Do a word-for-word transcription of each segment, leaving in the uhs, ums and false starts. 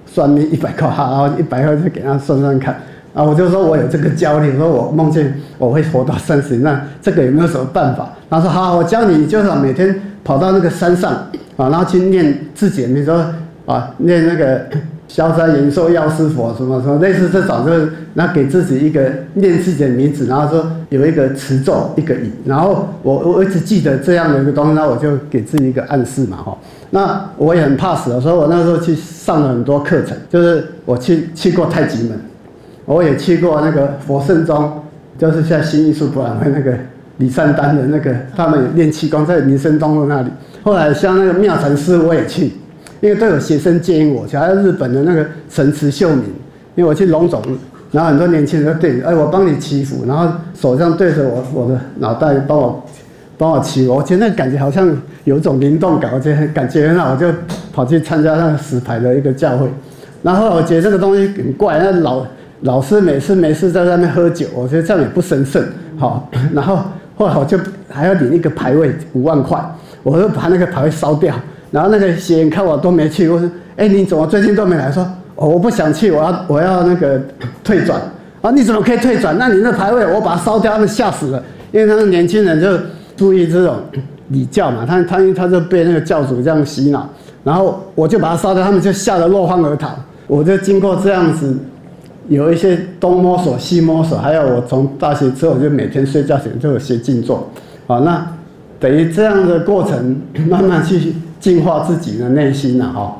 算命一百块，然后一百块就给他算算看。啊，我就说我有这个焦虑，说我梦见我会活到三十，那这个有没有什么办法？他说好，我教你，就是每天跑到那个山上啊，然后去念自己，你说啊，念那个消灾延寿药师佛什么什么，类似这种，就是然后给自己一个念自己的名字，然后说有一个持咒一个语，然后我我一直记得这样的一个东西，那我就给自己一个暗示嘛，哈。那我也很怕死，所以我那时候去上了很多课程，就是我去去过太极门。我也去过那个佛圣宗，就是现在新艺术博览会那个李善丹的那个，他们练气功在民生东路那里。后来像那个妙禅师我也去，因为都有学生建议我去，还有日本的那个神池秀明，因为我去龙总，然后很多年轻人都对，哎，我帮你祈福，然后手上对着我我的脑袋帮我帮我祈福，我觉得那感觉好像有一种灵动感，我觉得感觉很好，我就跑去参加那个石牌的一个教会。然后我觉得这个东西很怪，那老。老师每次没事在那边喝酒，我觉得这样也不神圣，好。然后后来我就还要领一个牌位五万块，我就把那个牌位烧掉。然后那个学员看我都没去，我说：“哎、欸，你怎么最近都没来？”说：“哦，我不想去，我要我要那个退转。”啊，你怎么可以退转？那你那牌位我把它烧掉，他们吓死了，因为他们年轻人就注意这种礼教嘛，他他他就被那个教主这样洗脑，然后我就把它烧掉，他们就吓得落荒而逃。我就经过这样子。有一些东摸索西摸索，还有我从大学之后就每天睡觉前就有学静坐，啊，那等于这样的过程，慢慢去净化自己的内心了哈。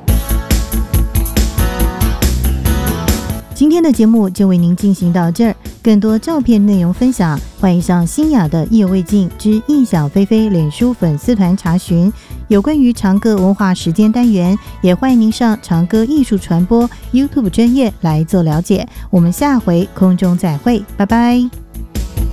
今天的节目就为您进行到这儿，更多照片内容分享，欢迎上新雅的意犹未尽之异想菲菲脸书粉丝团查询。有关于长歌文化时间单元，也欢迎您上长歌艺术传播 YouTube 专页来做了解。我们下回空中再会，拜拜。